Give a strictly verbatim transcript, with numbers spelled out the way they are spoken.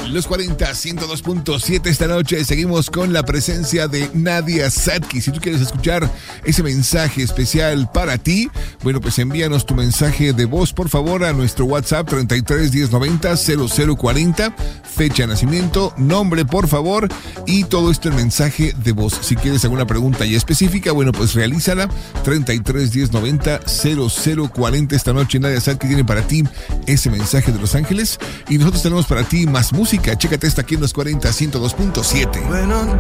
Los cuarenta, ciento dos punto siete esta noche. Seguimos con la presencia de Nadia Sadki. Si tú quieres escuchar ese mensaje especial para ti, bueno, pues envíanos tu mensaje de voz, por favor, a nuestro WhatsApp treinta y tres, diez, noventa, cero cero cuarenta. Fecha de nacimiento, nombre, por favor, y todo esto en mensaje de voz. Si quieres alguna pregunta ya específica, bueno, pues realízala. treinta y tres, diez, noventa, cero cero cuarenta. Esta noche Nadia Sadki tiene para ti ese mensaje de Los Ángeles. Y nosotros tenemos para ti más música. Chécate esta aquí en los cuarenta, ciento dos punto siete. Bueno,